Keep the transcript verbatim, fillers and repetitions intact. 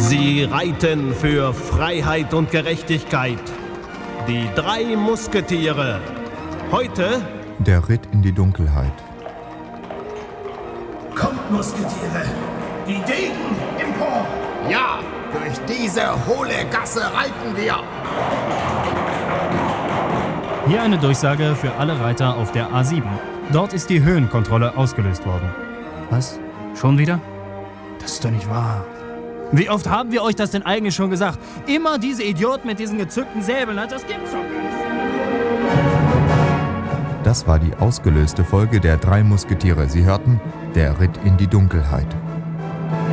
Sie reiten für Freiheit und Gerechtigkeit. Die drei Musketiere. Heute der Ritt in die Dunkelheit. Kommt, Musketiere, die Degen empor! Ja, durch diese hohle Gasse reiten wir! Hier eine Durchsage für alle Reiter auf der A sieben. Dort ist die Höhenkontrolle ausgelöst worden. Was? Schon wieder? Das ist doch nicht wahr. Wie oft haben wir euch das denn eigentlich schon gesagt? Immer diese Idioten mit diesen gezückten Säbeln, das gibt's doch nicht. Das war die ausgelöste Folge der drei Musketiere. Sie hörten Der Ritt in die Dunkelheit.